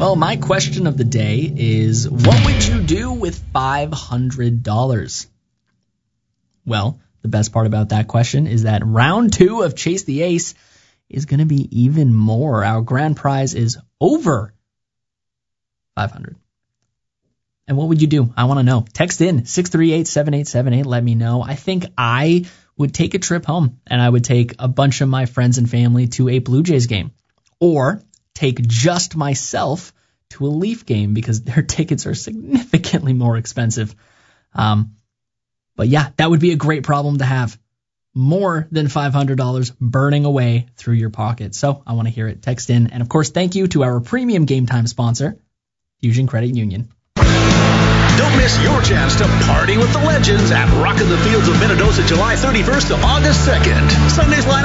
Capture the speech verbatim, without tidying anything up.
Well, my question of the day is, what would you do with five hundred dollars? Well, the best part about that question is that round two of Chase the Ace is going to be even more. Our grand prize is over five hundred dollars. And what would you do? I want to know. Text in six three eight, seven eight seven eight. Let me know. I think I would take a trip home, and I would take a bunch of my friends and family to a Blue Jays game, or take just myself to a Leaf game because their tickets are significantly more expensive. Um, but yeah, that would be a great problem to have. More than five hundred dollars burning away through your pocket. So I want to hear it. Text in. And of course, thank you to our premium Game Time sponsor, Fusion Credit Union. Don't miss your chance to party with the legends at Rockin' the Fields of Minnedosa, July thirty-first to August second. Sunday's line